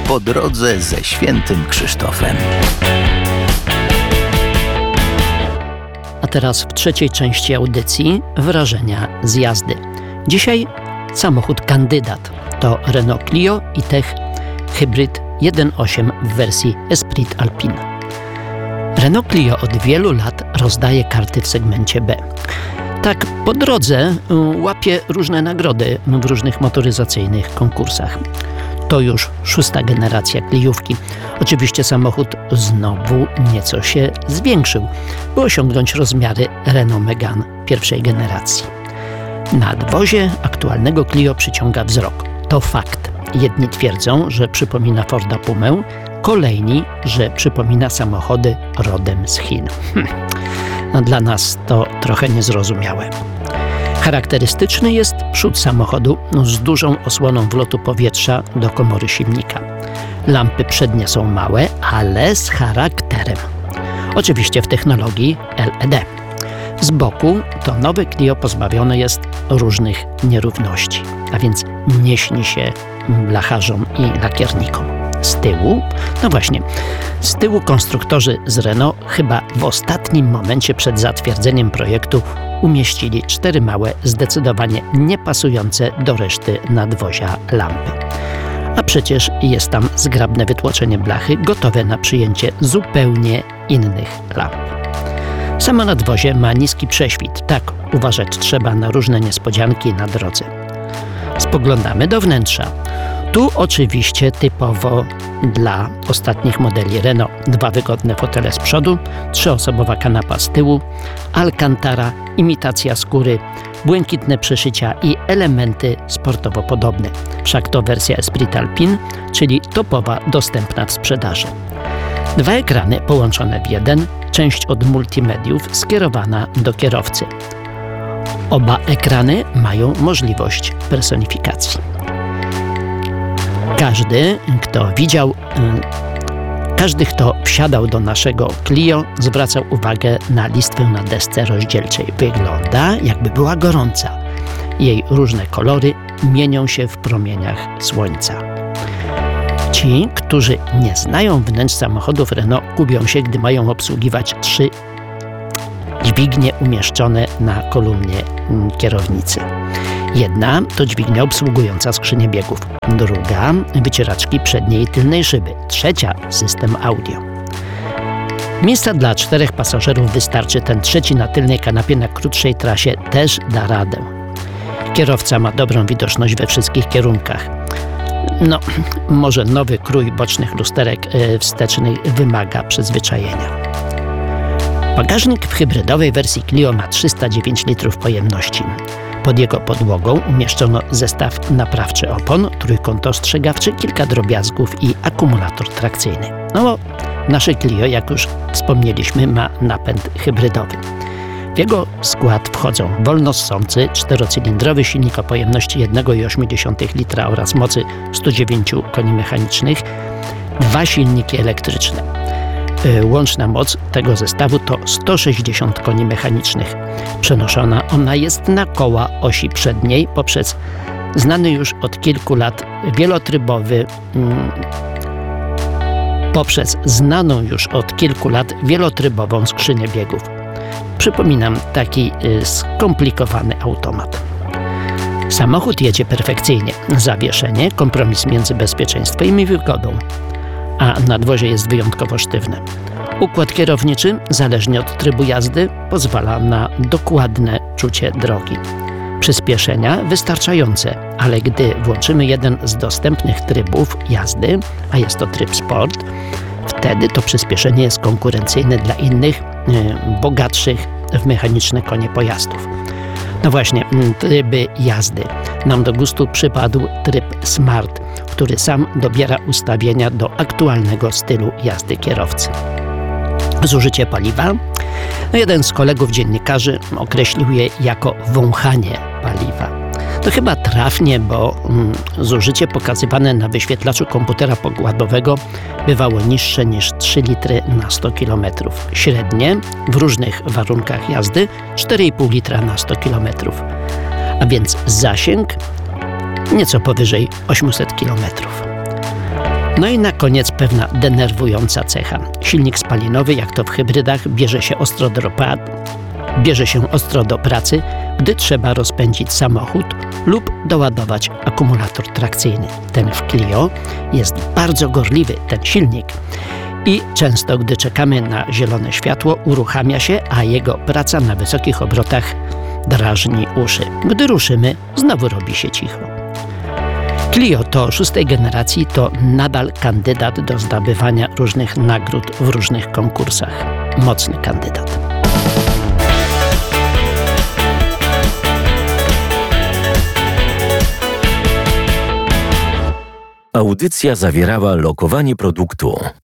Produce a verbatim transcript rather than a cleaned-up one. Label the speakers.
Speaker 1: po drodze ze świętym Krzysztofem.
Speaker 2: A teraz w trzeciej części audycji wrażenia z jazdy. Dzisiaj samochód kandydat to Renault Clio i-Tech Hybrid jeden osiem w wersji Esprit Alpine. Renault Clio od wielu lat rozdaje karty w segmencie B. Tak po drodze łapie różne nagrody w różnych motoryzacyjnych konkursach. To już szósta generacja Cliówki. Oczywiście samochód znowu nieco się zwiększył, by osiągnąć rozmiary Renault Megane pierwszej generacji. Nadwozie aktualnego Clio przyciąga wzrok. To fakt. Jedni twierdzą, że przypomina Forda Pumę, kolejni, że przypomina samochody rodem z Chin. Hm. No, dla nas to trochę niezrozumiałe. Charakterystyczny jest przód samochodu z dużą osłoną wlotu powietrza do komory silnika. Lampy przednie są małe, ale z charakterem. Oczywiście w technologii L E D. Z boku to nowe Clio pozbawione jest różnych nierówności, a więc nie śni się blacharzom i lakiernikom. Z tyłu? No właśnie, z tyłu konstruktorzy z Renault chyba w ostatnim momencie przed zatwierdzeniem projektu umieścili cztery małe, zdecydowanie niepasujące do reszty nadwozia lampy. A przecież jest tam zgrabne wytłoczenie blachy, gotowe na przyjęcie zupełnie innych lamp. Samo nadwozie ma niski prześwit, tak uważać trzeba na różne niespodzianki na drodze. Spoglądamy do wnętrza. Tu oczywiście typowo dla ostatnich modeli Renault dwa wygodne fotele z przodu, trzyosobowa kanapa z tyłu, alcantara, imitacja skóry, błękitne przeszycia i elementy sportowo podobne. Wszak to wersja Esprit Alpine, czyli topowa, dostępna w sprzedaży. Dwa ekrany połączone w jeden, część od multimediów skierowana do kierowcy. Oba ekrany mają możliwość personifikacji. Każdy, kto widział, każdy, kto wsiadał do naszego Clio, zwracał uwagę na listwę na desce rozdzielczej. Wygląda, jakby była gorąca. Jej różne kolory mienią się w promieniach słońca. Ci, którzy nie znają wnętrz samochodów Renault, gubią się, gdy mają obsługiwać trzy dźwignie umieszczone na kolumnie kierownicy. Jedna to dźwignia obsługująca skrzynię biegów, druga wycieraczki przedniej i tylnej szyby, trzecia system audio. Miejsca dla czterech pasażerów wystarczy, ten trzeci na tylnej kanapie na krótszej trasie też da radę. Kierowca ma dobrą widoczność we wszystkich kierunkach. No, może nowy krój bocznych lusterek wstecznych wymaga przyzwyczajenia. Bagażnik w hybrydowej wersji Clio ma trzysta dziewięć litrów pojemności. Pod jego podłogą umieszczono zestaw naprawczy opon, trójkąt ostrzegawczy, kilka drobiazgów i akumulator trakcyjny. No bo nasze Clio, jak już wspomnieliśmy, ma napęd hybrydowy. W jego skład wchodzą wolnossący czterocylindrowy silnik o pojemności jeden przecinek osiem litra oraz mocy sto dziewięć koni mechanicznych, dwa silniki elektryczne. Łączna moc tego zestawu to sto sześćdziesiąt koni mechanicznych. Przenoszona ona jest na koła osi przedniej poprzez znany już od kilku lat wielotrybowy mm, poprzez znaną już od kilku lat wielotrybową skrzynię biegów. Przypominam, taki y, skomplikowany automat. Samochód jedzie perfekcyjnie. Zawieszenie, kompromis między bezpieczeństwem i wygodą. A nadwozie jest wyjątkowo sztywne. Układ kierowniczy, zależnie od trybu jazdy, pozwala na dokładne czucie drogi. Przyspieszenia wystarczające, ale gdy włączymy jeden z dostępnych trybów jazdy, a jest to tryb sport, wtedy to przyspieszenie jest konkurencyjne dla innych, yy, bogatszych w mechaniczne konie pojazdów. No właśnie, tryby jazdy. Nam do gustu przypadł tryb Smart, który sam dobiera ustawienia do aktualnego stylu jazdy kierowcy. Zużycie paliwa? No jeden z kolegów dziennikarzy określił je jako wąchanie paliwa. To chyba trafnie, bo mm, zużycie pokazywane na wyświetlaczu komputera pokładowego bywało niższe niż trzy litry na sto kilometrów. Średnie w różnych warunkach jazdy cztery i pół litra na sto kilometrów. A więc zasięg nieco powyżej osiemset kilometrów. No i na koniec pewna denerwująca cecha. Silnik spalinowy, jak to w hybrydach, bierze się ostro do, bierze się ostro do pracy, gdy trzeba rozpędzić samochód lub doładować akumulator trakcyjny. Ten w Clio jest bardzo gorliwy, ten silnik. I często, gdy czekamy na zielone światło, uruchamia się, a jego praca na wysokich obrotach drażni uszy. Gdy ruszymy, znowu robi się cicho. Clio to szóstej generacji, to nadal kandydat do zdobywania różnych nagród w różnych konkursach. Mocny kandydat.
Speaker 3: Audycja zawierała lokowanie produktu.